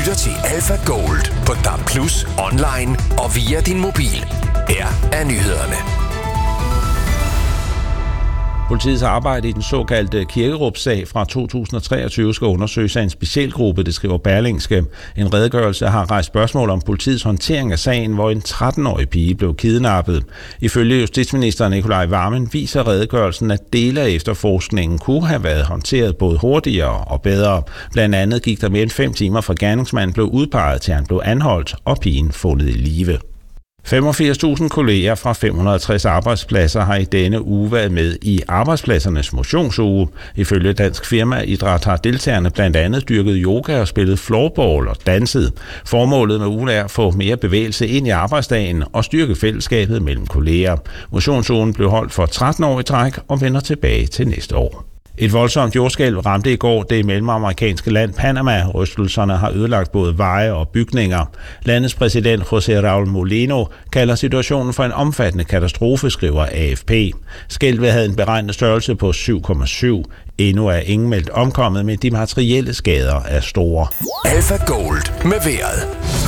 lytter til Alpha Gold på DAB+, online og via din mobil. Her er nyhederne. Politiets arbejde i den såkaldte Kirkerup-sag fra 2023 skal undersøges af en specialgruppe, det skriver Berlingske. En redegørelse har rejst spørgsmål om politiets håndtering af sagen, hvor en 13-årig pige blev kidnappet. Ifølge justitsminister Nicolai Wammen viser redegørelsen, at dele af efterforskningen kunne have været håndteret både hurtigere og bedre. Blandt andet gik der mere end 5 timer fra gerningsmanden blev udpeget til han blev anholdt og pigen fundet i live. 85.000 kolleger fra 560 arbejdspladser har i denne uge været med i arbejdspladsernes motionsuge. Ifølge Dansk Firma Idræt har deltagerne blandt andet dyrket yoga og spillet floorball og danset. Formålet med ugen er at få mere bevægelse ind i arbejdsdagen og styrke fællesskabet mellem kolleger. Motionsugen blev holdt for 13 år i træk og vender tilbage til næste år. Et voldsomt jordskælv ramte i går det mellemamerikanske land Panama. Rystelserne har ødelagt både veje og bygninger. Landets præsident José Raúl Mulino kalder situationen for en omfattende katastrofe, skriver AFP. Skælvet havde en beregnet størrelse på 7,7. Endnu er ingen meldt omkommet, men de materielle skader er store. Alpha Gold med vejret.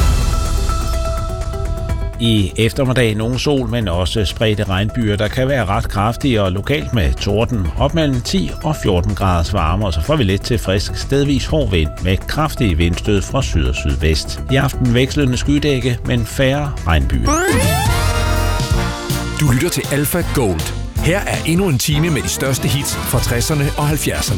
I eftermiddag nogle sol, men også spredte regnbyer, der kan være ret kraftige og lokalt med torden. Op mellem 10 og 14 graders varme, og så får vi lidt til frisk stedvis hård vind med kraftige vindstød fra syd og sydvest. I aften vekslende skydække, men færre regnbyer. Du lytter til Alpha Gold. Her er endnu en time med de største hits fra 60'erne og 70'erne.